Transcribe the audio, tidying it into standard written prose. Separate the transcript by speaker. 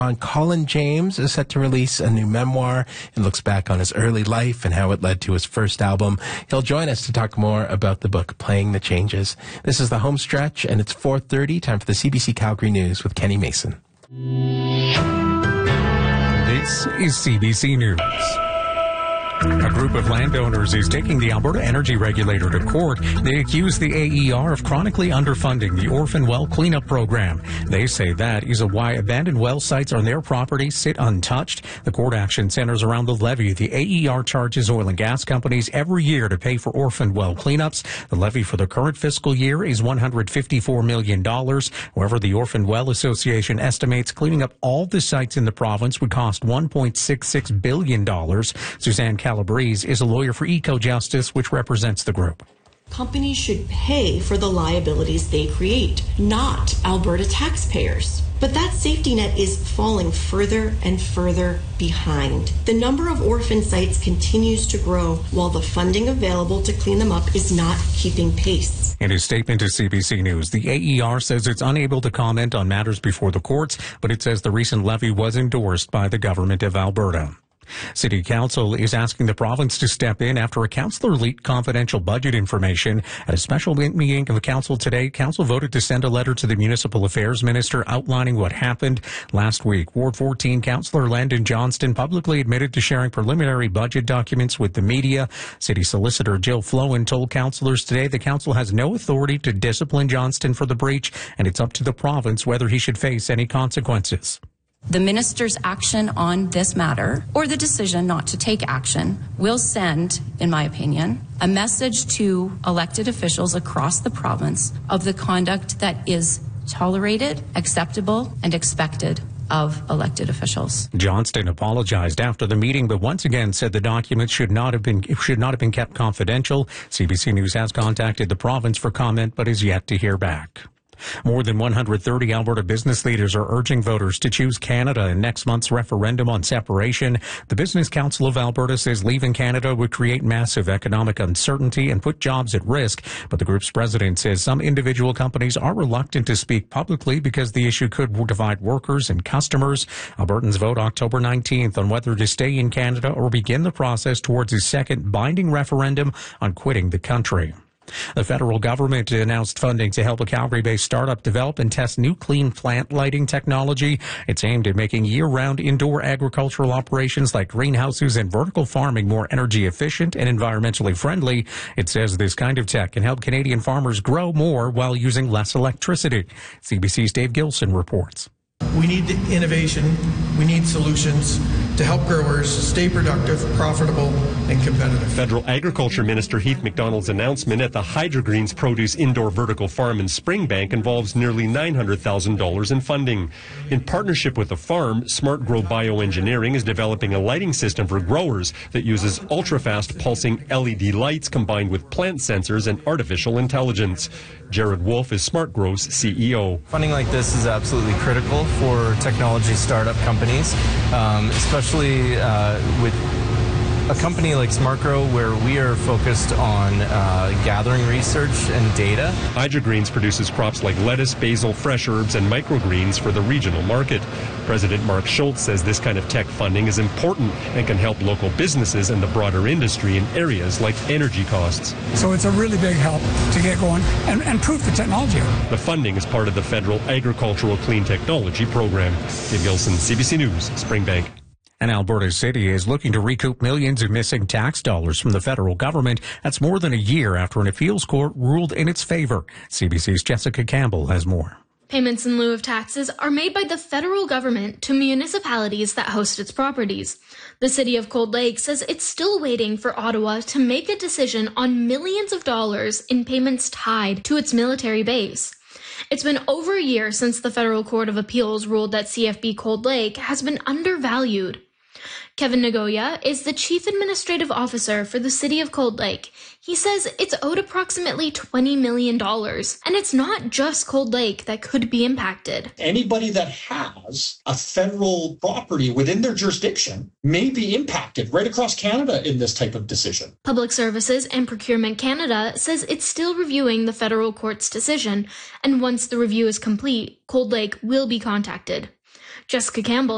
Speaker 1: Colin James is set to release a new memoir. It looks back on his early life and how it led to his first album. He'll join us to talk more about the book, Playing the Changes. This is the home stretch, and it's 4:30. Time for the CBC Calgary News with Kenny Mason.
Speaker 2: This is CBC News. A group of landowners is taking the Alberta Energy Regulator to court. They accuse the AER of chronically underfunding the Orphan Well Cleanup Program. They say that is why abandoned well sites on their property sit untouched. The court action centers around the levy the AER charges oil and gas companies every year to pay for orphan well cleanups. The levy for the current fiscal year is $154 million. However, the Orphan Well Association estimates cleaning up all the sites in the province would cost $1.66 billion. Suzanne Calabrese is a lawyer for EcoJustice, which represents the group.
Speaker 3: Companies should pay for the liabilities they create, not Alberta taxpayers. But that safety net is falling further and further behind. The number of orphan sites continues to grow, while the funding available to clean them up is not keeping pace.
Speaker 2: In his statement to CBC News, the AER says it's unable to comment on matters before the courts, but it says the recent levy was endorsed by the Government of Alberta. City Council is asking the province to step in after a councillor leaked confidential budget information. At a special meeting of the council today, council voted to send a letter to the Municipal Affairs Minister outlining what happened last week. Ward 14 councillor Landon Johnston publicly admitted to sharing preliminary budget documents with the media. City Solicitor Jill Flowen told councillors today the council has no authority to discipline Johnston for the breach, and it's up to the province whether he should face any consequences.
Speaker 4: The minister's action on this matter, or the decision not to take action, will send, in my opinion, a message to elected officials across the province of the conduct that is tolerated, acceptable, and expected of elected officials.
Speaker 2: Johnston apologized after the meeting, but once again said the documents should not have been kept confidential. CBC News has contacted the province for comment, but is yet to hear back. More than 130 Alberta business leaders are urging voters to choose Canada in next month's referendum on separation. The Business Council of Alberta says leaving Canada would create massive economic uncertainty and put jobs at risk. But the group's president says some individual companies are reluctant to speak publicly because the issue could divide workers and customers. Albertans vote October 19th on whether to stay in Canada or begin the process towards a second binding referendum on quitting the country. The federal government announced funding to help a Calgary-based startup develop and test new clean plant lighting technology. It's aimed at making year-round indoor agricultural operations like greenhouses and vertical farming more energy efficient and environmentally friendly. It says this kind of tech can help Canadian farmers grow more while using less electricity. CBC's Dave Gilson reports.
Speaker 5: We need innovation, we need solutions to help growers stay productive, profitable, and competitive.
Speaker 6: Federal Agriculture Minister Heath MacDonald's announcement at the Hydrogreens Produce Indoor Vertical Farm in Springbank involves nearly $900,000 in funding. In partnership with the farm, Smart Grow Bioengineering is developing a lighting system for growers that uses ultra-fast pulsing LED lights combined with plant sensors and artificial intelligence. Jared Wolf is Smart Grow's CEO.
Speaker 7: Funding like this is absolutely critical for technology startup companies, especially with a company like SmartGrow, where we are focused on gathering research and data.
Speaker 6: Hydrogreens produces crops like lettuce, basil, fresh herbs, and microgreens for the regional market. President Mark Schultz says this kind of tech funding is important and can help local businesses and the broader industry in areas like energy costs.
Speaker 8: So it's a really big help to get going and prove the technology.
Speaker 6: The funding is part of the Federal Agricultural Clean Technology Program. Dave Gilson, CBC News, Springbank.
Speaker 2: And Alberta City is looking to recoup millions of missing tax dollars from the federal government. That's more than a year after an appeals court ruled in its favor. CBC's Jessica Campbell has more.
Speaker 9: Payments in lieu of taxes are made by the federal government to municipalities that host its properties. The city of Cold Lake says it's still waiting for Ottawa to make a decision on millions of dollars in payments tied to its military base. It's been over a year since the Federal Court of Appeals ruled that CFB Cold Lake has been undervalued. Kevin Nagoya is the Chief Administrative Officer for the City of Cold Lake. He says it's owed approximately $20 million, and it's not just Cold Lake that could be impacted.
Speaker 10: Anybody that has a federal property within their jurisdiction may be impacted right across Canada in this type of decision.
Speaker 9: Public Services and Procurement Canada says it's still reviewing the federal court's decision, and once the review is complete, Cold Lake will be contacted. Jessica Campbell,